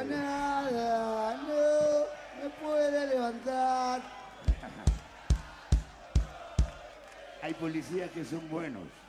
nada, no me puede levantar. Hay policías que son buenos.